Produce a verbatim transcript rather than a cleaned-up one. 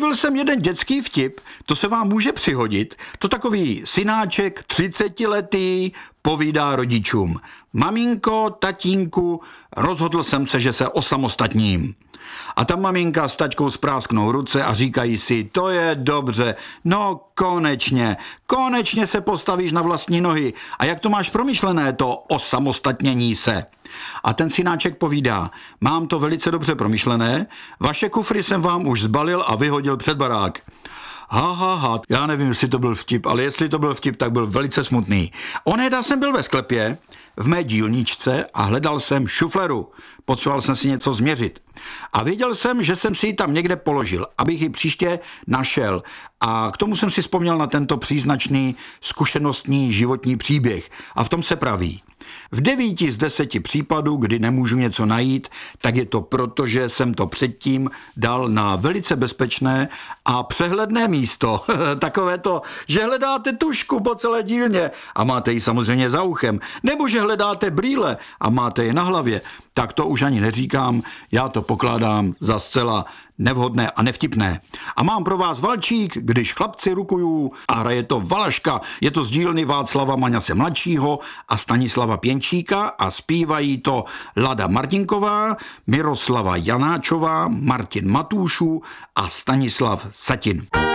objevil jsem jeden dětský vtip, to se vám může přihodit. To takový synáček, třicetiletý, povídá rodičům. Maminko, tatínku, rozhodl jsem se, že se osamostatním. A ta maminka s taťkou sprásknou ruce a říkají si, to je dobře, no konečně, konečně se postavíš na vlastní nohy. A jak to máš promyšlené, to osamostatnění se? A ten synáček povídá, mám to velice dobře promyšlené, vaše kufry jsem vám už zbalil a vyhodil před barák. Ha, ha, ha, já nevím, jestli to byl vtip, ale jestli to byl vtip, tak byl velice smutný. Onehda jsem byl ve sklepě, v mé dílničce a hledal jsem šufleru. Potřeboval jsem si něco změřit. A věděl jsem, že jsem si ji tam někde položil, abych ji příště našel. A k tomu jsem si vzpomněl na tento příznačný zkušenostní životní příběh. A v tom se praví. V devíti z deseti případů, kdy nemůžu něco najít, tak je to proto, že jsem to předtím dal na velice bezpečné a přehledné místo. Takové to, že hledáte tužku po celé dílně a máte ji samozřejmě za uchem, nebo že hledáte brýle a máte je na hlavě, tak to už ani neříkám, já to pokládám za zcela nevhodné a nevtipné. A mám pro vás valčík, když chlapci rukují a hraje to Valaška. Je to z dílny Václava Maňase mladšího a Stanislava Pěnčíka a zpívají to Lada Martinková, Miroslava Janáčová, Martin Matúšů a Stanislav Satin.